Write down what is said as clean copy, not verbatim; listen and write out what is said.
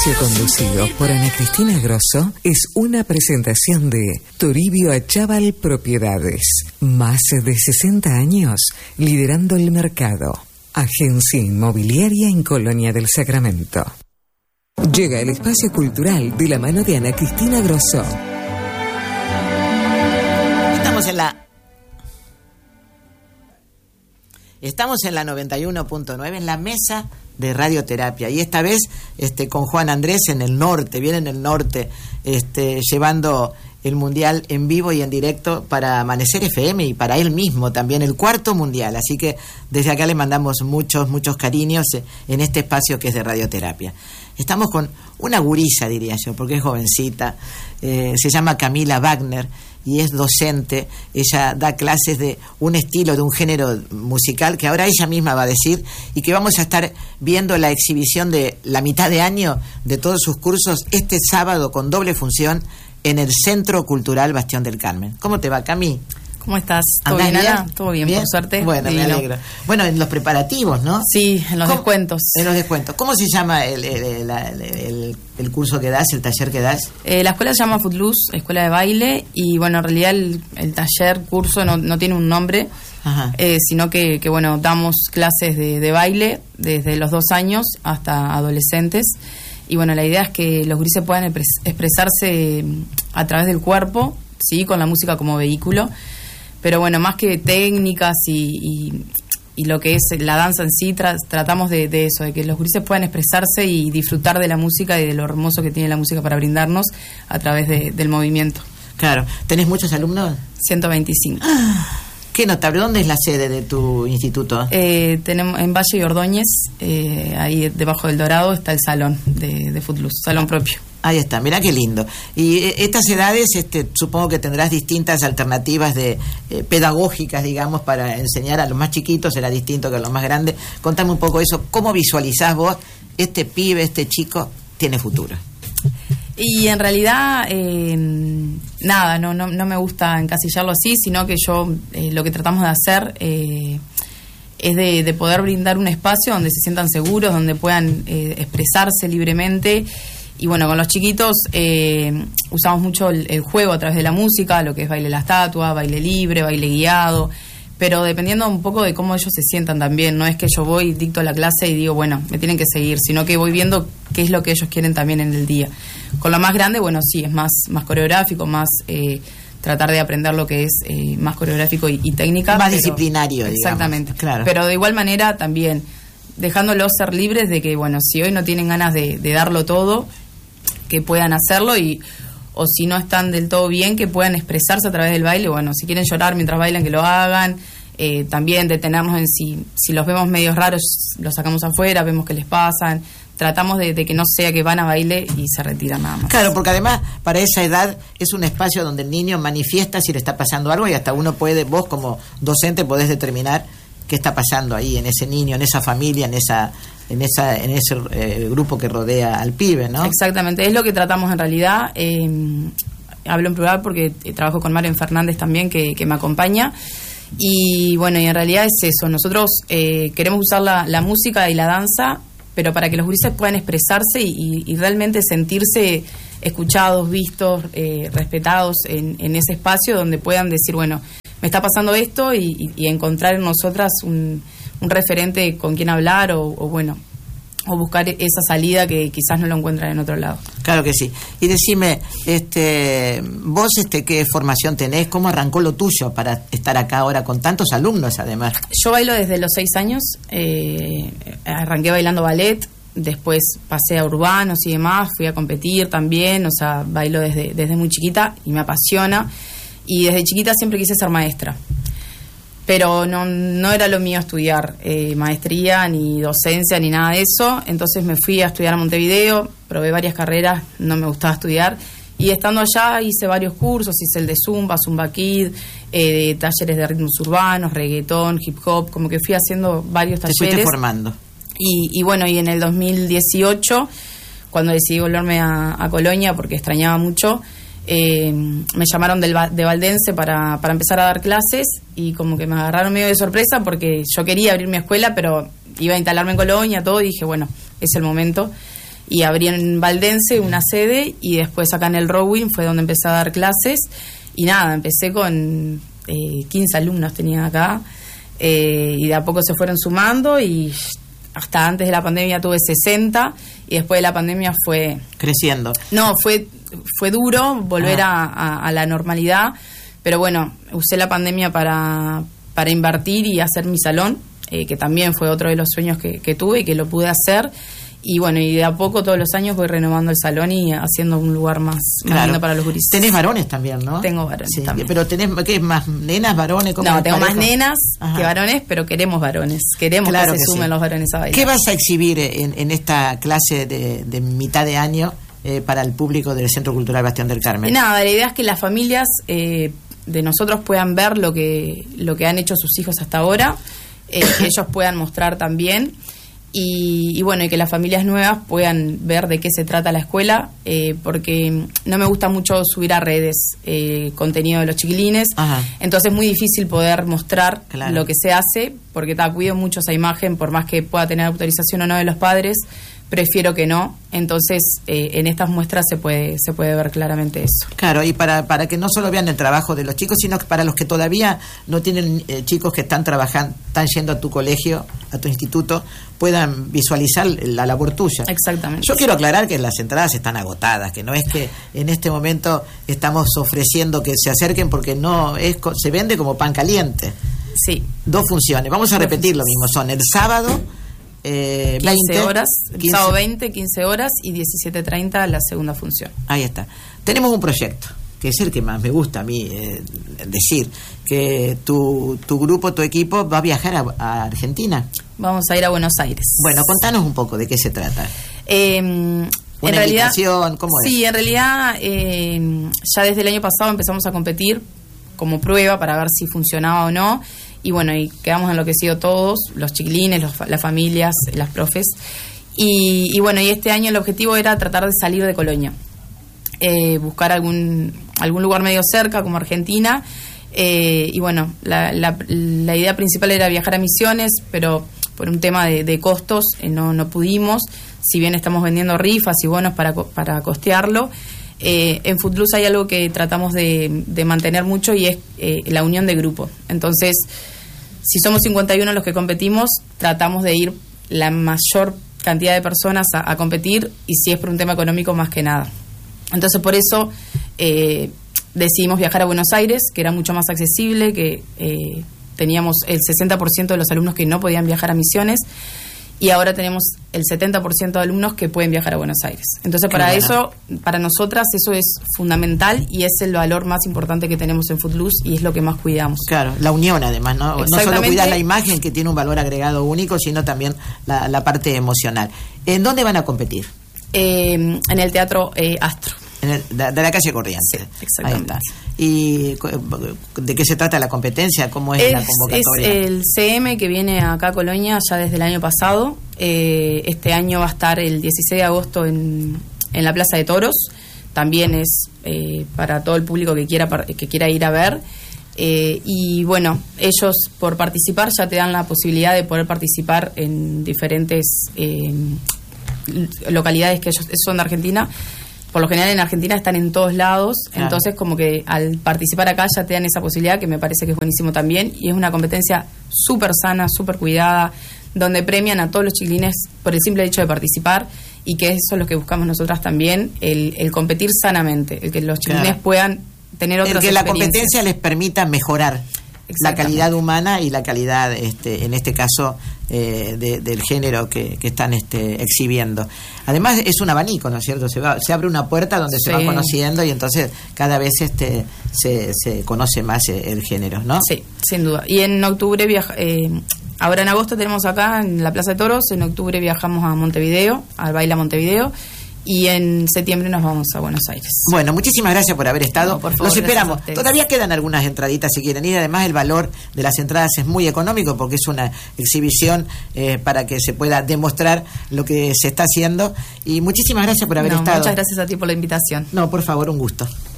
espacio conducido por Ana Cristina Grosso es una presentación de Toribio Achával Propiedades. Más de 60 años liderando el mercado. Agencia inmobiliaria en Colonia del Sacramento. Llega el espacio cultural de la mano de Ana Cristina Grosso. Estamos en la 91.9 en la mesa de radioterapia y esta vez con Juan Andrés en el norte, viene en el norte, llevando el mundial en vivo y en directo para Amanecer FM y para él mismo también, el cuarto mundial, así que desde acá le mandamos muchos cariños en este espacio que es de radioterapia. Estamos con una gurisa, diría yo, porque es jovencita, se llama Camila Wagner y es docente. Ella da clases de un estilo, de un género musical que ahora ella misma va a decir, y que vamos a estar viendo la exhibición de la mitad de año de todos sus cursos este sábado con doble función en el Centro Cultural Bastión del Carmen. ¿Cómo te va, Cami? ¿Cómo estás? ¿Todo bien, Ana? Todo bien, por suerte. Bueno, me alegro. Bueno, en los preparativos, ¿no? Sí, en los descuentos. En los descuentos. ¿Cómo se llama el curso que das, el taller que das? La escuela se llama Footloose, escuela de baile, y bueno, en realidad el taller, curso, no tiene un nombre, sino que bueno, damos clases de baile desde los 2 años hasta adolescentes. Y bueno, la idea es que los gurises puedan expresarse a través del cuerpo, sí, con la música como vehículo. Pero bueno, más que técnicas y lo que es la danza en sí, tratamos de eso, de que los gurises puedan expresarse y disfrutar de la música y de lo hermoso que tiene la música para brindarnos a través del movimiento. Claro. ¿Tenés muchos alumnos? 125. Qué notable. ¿Dónde es la sede de tu instituto? Tenemos en Valle y Ordóñez, ahí debajo del Dorado está el salón de Footloose, salón propio. Ahí está, mirá qué lindo. Y estas edades, supongo que tendrás distintas alternativas pedagógicas, digamos, para enseñar a los más chiquitos, será distinto que a los más grandes. Contame un poco eso, ¿cómo visualizás vos este pibe, este chico, tiene futuro? Y en realidad, nada, no me gusta encasillarlo así, sino que yo lo que tratamos de hacer es de poder brindar un espacio donde se sientan seguros, donde puedan expresarse libremente. Y bueno, con los chiquitos usamos mucho el juego a través de la música, lo que es baile la estatua, baile libre, baile guiado, pero dependiendo un poco de cómo ellos se sientan también. No es que yo voy, dicto la clase y digo, bueno, me tienen que seguir, sino que voy viendo qué es lo que ellos quieren también en el día. Con lo más grande, bueno, sí, es más coreográfico, más tratar de aprender lo que es más coreográfico y técnica. Más disciplinario, digamos. Exactamente, claro. Pero de igual manera también dejándolos ser libres de que, bueno, si hoy no tienen ganas de darlo todo, que puedan hacerlo, o si no están del todo bien, que puedan expresarse a través del baile. Bueno, si quieren llorar mientras bailan, que lo hagan. También detenernos en si los vemos medios raros, los sacamos afuera, vemos qué les pasan. Tratamos de que no sea que van a baile y se retiran nada más. Claro, porque además para esa edad es un espacio donde el niño manifiesta si le está pasando algo, y hasta uno puede, vos como docente podés determinar qué está pasando ahí en ese niño, en esa familia, en ese grupo que rodea al pibe, ¿no? Exactamente, es lo que tratamos en realidad. Hablo en plural porque trabajo con Marian Fernández también, que me acompaña. Y bueno, y en realidad es eso. Nosotros queremos usar la música y la danza, pero para que los gurises puedan expresarse y realmente sentirse escuchados, vistos, respetados en ese espacio donde puedan decir, bueno, me está pasando esto, y encontrar en nosotras un referente con quien hablar o buscar esa salida que quizás no lo encuentran en otro lado. Claro que sí. Y decime, vos qué formación tenés, cómo arrancó lo tuyo para estar acá ahora con tantos alumnos además. Yo bailo desde los 6 años, arranqué bailando ballet, después pasé a urbanos y demás, fui a competir también, o sea, bailo desde muy chiquita y me apasiona, y desde chiquita siempre quise ser maestra. Pero no era lo mío estudiar maestría, ni docencia, ni nada de eso. Entonces me fui a estudiar a Montevideo, probé varias carreras, no me gustaba estudiar. Y estando allá hice varios cursos, hice el de Zumba Kid, talleres de ritmos urbanos, reggaetón, hip hop, como que fui haciendo varios talleres. Te fuiste formando. Y bueno, y en el 2018, cuando decidí volverme a Colonia, porque extrañaba mucho, me llamaron de Valdense para empezar a dar clases, y como que me agarraron medio de sorpresa porque yo quería abrir mi escuela, pero iba a instalarme en Colonia, todo, y dije, bueno, es el momento. y abrí en Valdense una sede, y después acá en el Rowing fue donde empecé a dar clases, y nada, empecé con 15 alumnos tenía acá, y de a poco se fueron sumando, y hasta antes de la pandemia tuve 60, y después de la pandemia fue... creciendo. No, fue duro volver a la normalidad, pero bueno, usé la pandemia para invertir y hacer mi salón, que también fue otro de los sueños que tuve y que lo pude hacer. Y bueno, y de a poco todos los años voy renovando el salón y haciendo un lugar más lindo para los gurises. Tenés varones también, ¿no? Tengo varones también. Pero tenés, ¿qué es más? ¿Nenas, varones? No, tengo más nenas que varones, pero queremos varones. Queremos que se sumen los varones a bailar. ¿Qué vas a exhibir en esta clase de mitad de año para el público del Centro Cultural Bastián del Carmen? Nada, la idea es que las familias de nosotros puedan ver lo que han hecho sus hijos hasta ahora, que ellos puedan mostrar también. Y bueno, y que las familias nuevas puedan ver de qué se trata la escuela, porque no me gusta mucho subir a redes contenido de los chiquilines. Ajá. Entonces es muy difícil poder mostrar lo que se hace, porque cuido mucho esa imagen, por más que pueda tener autorización o no de los padres, prefiero que no. Entonces en estas muestras se puede ver claramente eso. Claro, y para que no solo vean el trabajo de los chicos, sino que para los que todavía no tienen chicos que están trabajando, están yendo a tu colegio, a tu instituto, puedan visualizar la labor tuya. Exactamente. Yo quiero aclarar que las entradas están agotadas, que no es que en este momento estamos ofreciendo que se acerquen, porque no es, se vende como pan caliente. Sí. 2 funciones. Vamos a repetir lo mismo. Son el sábado 15 horas, el sábado 20, 15 horas y 17:30 la segunda función. Ahí está. Tenemos un proyecto, que es el que más me gusta a mí decir, que tu grupo, tu equipo va a viajar a Argentina. Vamos a ir a Buenos Aires. Bueno, contanos un poco de qué se trata. En realidad, ¿cómo es? Sí, en realidad ya desde el año pasado empezamos a competir como prueba para ver si funcionaba o no. Y bueno, y quedamos enloquecidos todos, los chiquilines, las familias, las profes. Y bueno, y este año el objetivo era tratar de salir de Colonia, buscar algún lugar medio cerca como Argentina. Y bueno, la idea principal era viajar a Misiones, pero por un tema de costos no pudimos, si bien estamos vendiendo rifas y bonos para costearlo. En Footloose hay algo que tratamos de mantener mucho, y es la unión de grupo. Entonces, si somos 51 los que competimos, tratamos de ir la mayor cantidad de personas a competir, y si es por un tema económico, más que nada. Entonces, por eso decidimos viajar a Buenos Aires, que era mucho más accesible, que teníamos el 60% de los alumnos que no podían viajar a Misiones, y ahora tenemos el 70% de alumnos que pueden viajar a Buenos Aires. Entonces, para nosotras eso es fundamental, y es el valor más importante que tenemos en Footloose, y es lo que más cuidamos. Claro, la unión además, ¿no? No solo cuidar la imagen, que tiene un valor agregado único, sino también la parte emocional. ¿En dónde van a competir? En el Teatro Astro. De la calle Corrientes. Sí, exactamente. Ahí está. ¿Y de qué se trata la competencia? ¿Cómo es la convocatoria? Es el CM que viene acá a Colonia ya desde el año pasado. Este año va a estar el 16 de agosto en la Plaza de Toros. También es para todo el público que quiera ir a ver. Y bueno, ellos por participar ya te dan la posibilidad de poder participar en diferentes localidades que ellos son de Argentina. Por lo general en Argentina están en todos lados, claro. Entonces como que al participar acá ya te dan esa posibilidad, que me parece que es buenísimo también, y es una competencia súper sana, súper cuidada, donde premian a todos los chiquilines por el simple hecho de participar, y que eso es lo que buscamos nosotras también, el competir sanamente, el que los chiquilines puedan tener otras experiencias. El que la competencia les permita mejorar la calidad humana y la calidad, en este caso, del género que están exhibiendo. Además es un abanico, ¿no es cierto? Se abre una puerta donde se va conociendo, y entonces cada vez se conoce más el género, ¿no? Sí, sin duda. Y en octubre ahora en agosto tenemos acá en la Plaza de Toros, en octubre viajamos a Montevideo, al Baila Montevideo, y en septiembre nos vamos a Buenos Aires. Bueno, muchísimas gracias por haber estado. No, por favor, los esperamos. Todavía quedan algunas entraditas si quieren ir. Además, el valor de las entradas es muy económico, porque es una exhibición para que se pueda demostrar lo que se está haciendo. Y muchísimas gracias por haber estado. Muchas gracias a ti por la invitación. No, por favor, un gusto.